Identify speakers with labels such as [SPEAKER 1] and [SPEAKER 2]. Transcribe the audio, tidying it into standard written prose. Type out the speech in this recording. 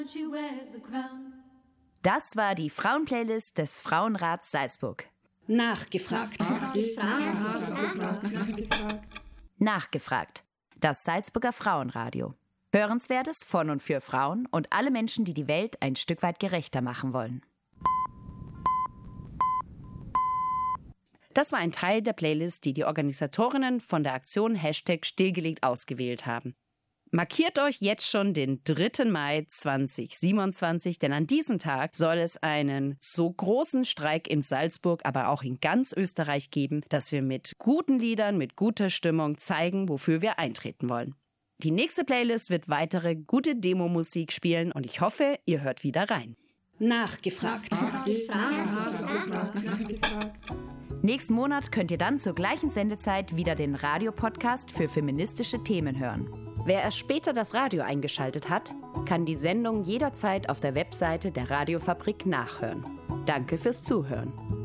[SPEAKER 1] Das war die Frauenplaylist des Frauenrats Salzburg.
[SPEAKER 2] Nachgefragt.
[SPEAKER 1] Nachgefragt. Das Salzburger Frauenradio. Hörenswertes von und für Frauen und alle Menschen, die die Welt ein Stück weit gerechter machen wollen.
[SPEAKER 3] Das war ein Teil der Playlist, die Organisatorinnen von der Aktion #stillgelegt ausgewählt haben. Markiert euch jetzt schon den 3. Mai 2027, denn an diesem Tag soll es einen so großen Streik in Salzburg, aber auch in ganz Österreich geben, dass wir mit guten Liedern, mit guter Stimmung zeigen, wofür wir eintreten wollen. Die nächste Playlist wird weitere gute Demo-Musik spielen und ich hoffe, ihr hört wieder rein.
[SPEAKER 2] Nachgefragt.
[SPEAKER 1] Nächsten Monat könnt ihr dann zur gleichen Sendezeit wieder den Radiopodcast für feministische Themen hören. Wer erst später das Radio eingeschaltet hat, kann die Sendung jederzeit auf der Webseite der Radiofabrik nachhören. Danke fürs Zuhören.